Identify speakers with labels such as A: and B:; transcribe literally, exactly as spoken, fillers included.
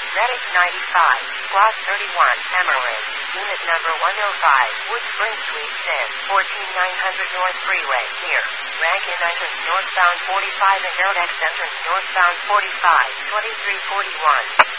A: Medic ninety-five, Squad thirty-one, Emerald, Unit number one oh five, Wood Spring Suite ten, fourteen nine hundred North Freeway, here. Rankin entrance northbound forty-five and Airdex entrance northbound forty-five, twenty-three forty-one.